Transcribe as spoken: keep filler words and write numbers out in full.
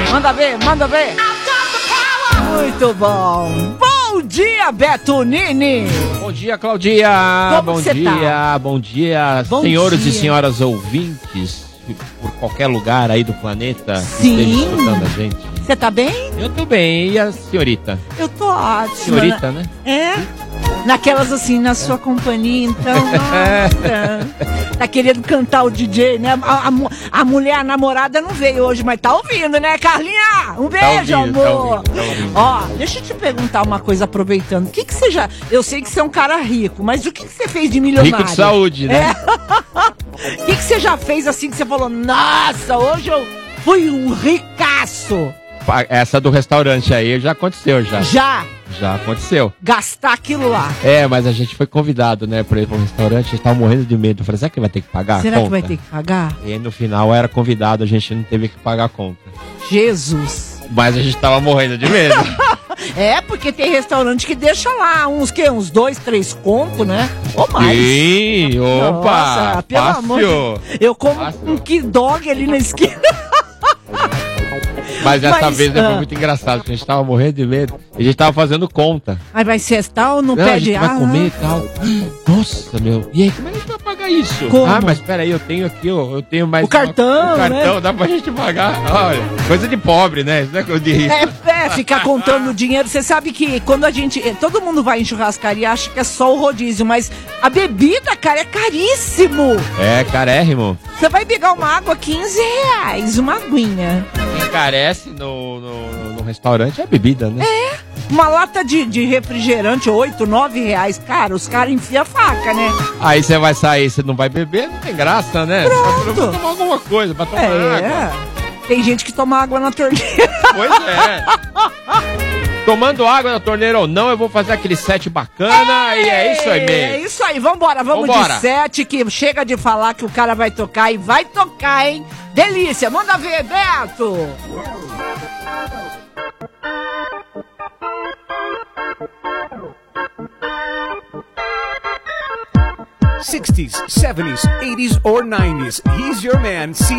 Manda ver, manda ver. Muito bom. Bom dia, Beto Nini. Bom dia, Claudinha. Como bom você dia, tá? bom dia, Bom senhores dia. e senhoras ouvintes, por qualquer lugar aí do planeta que Sim. esteja escutando a gente. Você tá bem? Eu tô bem, e a senhorita? Eu tô ótima. Senhorita, né? É? Naquelas assim, na sua companhia, então, nossa. Tá querendo cantar o D J, né? A, a, a mulher, a namorada não veio hoje, mas tá ouvindo, né, Carlinha? Um beijo, Tá ouvindo, amor. tá ouvindo, tá ouvindo. Ó, deixa eu te perguntar uma coisa, aproveitando. O que que você já... Eu sei que você é um cara rico, mas o que que você fez de milionário? Rico de saúde, né? É. O que que você já fez assim que você falou, nossa, hoje eu fui um ricaço? Essa do restaurante aí já aconteceu, já. Já Já aconteceu. gastar aquilo lá. É, mas a gente foi convidado, né, pra ir pra um restaurante, a gente tava morrendo de medo. Eu falei, será que vai ter que pagar Será a conta? que vai ter que pagar? E aí, no final era convidado, a gente não teve que pagar a conta. Jesus. Mas a gente tava morrendo de medo. É, porque tem restaurante que deixa lá uns, que, uns dois, três contos, né? Ou mais. Sim, opa, Nossa, pelo amor de fácil. Deus. Eu como Fácil. um kid dog ali na esquina. Mas dessa Mas, vez né, ah. foi muito engraçado, porque a gente tava morrendo de medo. E a gente tava fazendo conta. Aí vai cestar ou não, Não, a pede gente vai ah, comer e tal. Nossa, meu. E aí, como é que a gente vai pagar isso? Como? Ah, mas peraí, eu tenho aqui, ó, eu tenho mais... O cartão, uma, o cartão, né? dá pra gente pagar. Olha, coisa de pobre, né? Isso não é coisa de rico. É, é, ficar contando dinheiro. Você sabe que quando a gente... Todo mundo vai em churrascaria e acha que é só o rodízio, mas a bebida, cara, é caríssimo. É, carérrimo. Você vai pegar uma água, quinze reais, uma aguinha. Quem encarece no, no, no restaurante é a bebida, né? É, uma lata de, de refrigerante, oito, nove reais. Cara, os caras enfiam a faca, né? Aí você vai sair, você não vai beber, não tem graça, né? Pronto. Pra tomar alguma coisa, pra tomar É, água. tem gente que toma água na torneira. Pois é. Tomando água na torneira ou não, eu vou fazer aquele set bacana e é isso aí É mesmo. isso aí, vambora, vamos Vambora. de sete, que chega de falar que o cara vai tocar e vai tocar, hein? Delícia, manda ver, Beto! sixties, seventies, eighties, or nineties. He's your man.